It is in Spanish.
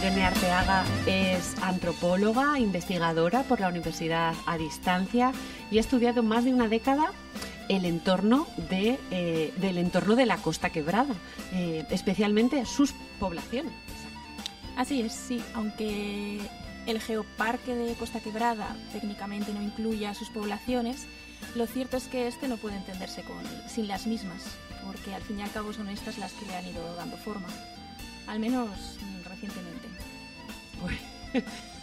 Irene Arteaga es antropóloga, investigadora por la Universidad a Distancia y ha estudiado más de una década el entorno del entorno de la Costa Quebrada, especialmente sus poblaciones. Así es, sí, aunque el geoparque de Costa Quebrada técnicamente no incluya sus poblaciones, lo cierto es que este no puede entenderse sin las mismas, porque al fin y al cabo son estas las que le han ido dando forma, al menos recientemente. Uy.